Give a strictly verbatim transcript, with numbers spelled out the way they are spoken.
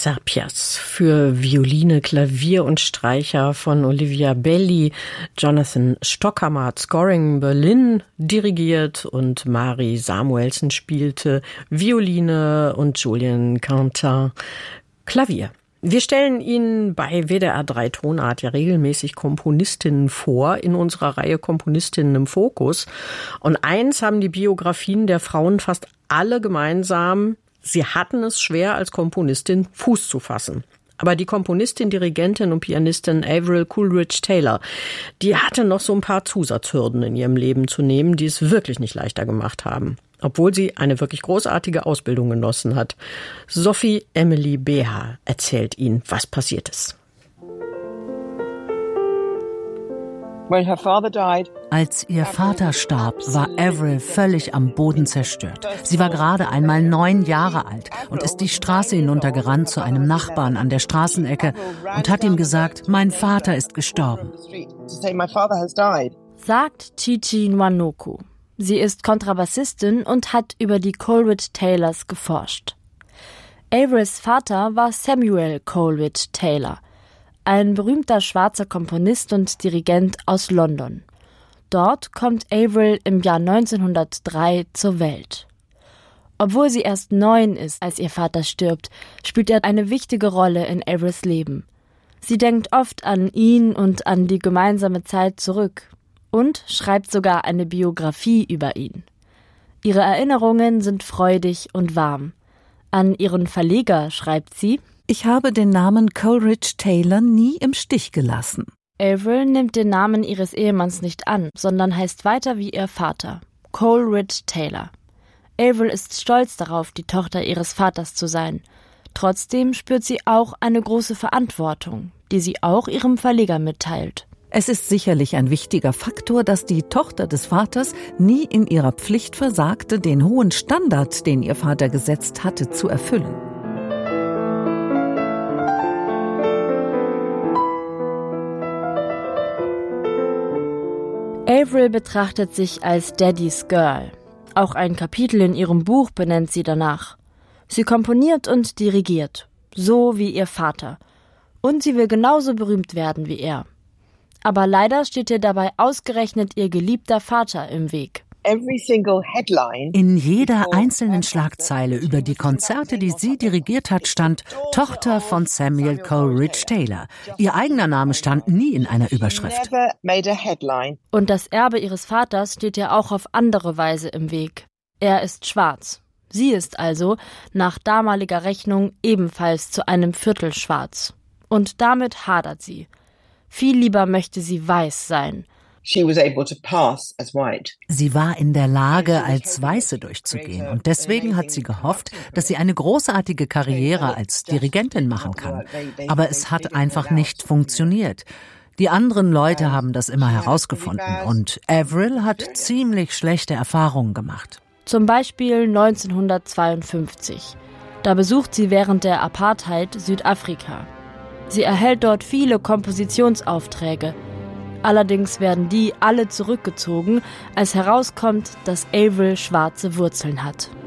Serpias für Violine, Klavier und Streicher von Olivia Belli. Jonathan Stockhammer hat Scoring Berlin dirigiert und Mari Samuelsen spielte Violine und Julien Quentin Klavier. Wir stellen Ihnen bei W D R drei Tonart ja regelmäßig Komponistinnen vor in unserer Reihe Komponistinnen im Fokus. Und eins haben die Biografien der Frauen fast alle gemeinsam: Sie hatten es schwer, als Komponistin Fuß zu fassen. Aber die Komponistin, Dirigentin und Pianistin Avril Coleridge Taylor, die hatte noch so ein paar Zusatzhürden in ihrem Leben zu nehmen, die es wirklich nicht leichter gemacht haben. Obwohl sie eine wirklich großartige Ausbildung genossen hat. Sophie Emily Beha erzählt Ihnen, was passiert ist. Als ihr Vater starb, war Avril völlig am Boden zerstört. Sie war gerade einmal neun Jahre alt und ist die Straße hinuntergerannt zu einem Nachbarn an der Straßenecke und hat ihm gesagt, mein Vater ist gestorben. Sagt Chichi Nwanoku. Sie ist Kontrabassistin und hat über die Coleridge Taylors geforscht. Avrils Vater war Samuel Coleridge Taylor, ein berühmter schwarzer Komponist und Dirigent aus London. Dort kommt Avril im Jahr neunzehnhundertdrei zur Welt. Obwohl sie erst neun ist, als ihr Vater stirbt, spielt er eine wichtige Rolle in Avrils Leben. Sie denkt oft an ihn und an die gemeinsame Zeit zurück und schreibt sogar eine Biografie über ihn. Ihre Erinnerungen sind freudig und warm. An ihren Verleger schreibt sie: Ich habe den Namen Coleridge Taylor nie im Stich gelassen. Avril nimmt den Namen ihres Ehemanns nicht an, sondern heißt weiter wie ihr Vater, Coleridge Taylor. Avril ist stolz darauf, die Tochter ihres Vaters zu sein. Trotzdem spürt sie auch eine große Verantwortung, die sie auch ihrem Verleger mitteilt. Es ist sicherlich ein wichtiger Faktor, dass die Tochter des Vaters nie in ihrer Pflicht versagte, den hohen Standard, den ihr Vater gesetzt hatte, zu erfüllen. Avril betrachtet sich als Daddy's Girl. Auch ein Kapitel in ihrem Buch benennt sie danach. Sie komponiert und dirigiert, so wie ihr Vater. Und sie will genauso berühmt werden wie er. Aber leider steht ihr dabei ausgerechnet ihr geliebter Vater im Weg. In jeder einzelnen Schlagzeile über die Konzerte, die sie dirigiert hat, stand Tochter von Samuel Coleridge Taylor. Ihr eigener Name stand nie in einer Überschrift. Und das Erbe ihres Vaters steht ihr auch auf andere Weise im Weg. Er ist schwarz. Sie ist also, nach damaliger Rechnung, ebenfalls zu einem Viertel schwarz. Und damit hadert sie. Viel lieber möchte sie weiß sein. Sie war in der Lage, als Weiße durchzugehen. Und deswegen hat sie gehofft, dass sie eine großartige Karriere als Dirigentin machen kann. Aber es hat einfach nicht funktioniert. Die anderen Leute haben das immer herausgefunden. Und Avril hat ziemlich schlechte Erfahrungen gemacht. Zum Beispiel neunzehnhundertzweiundfünfzig. Da besucht sie während der Apartheid Südafrika. Sie erhält dort viele Kompositionsaufträge. Allerdings werden die alle zurückgezogen, als herauskommt, dass Avril schwarze Wurzeln hat.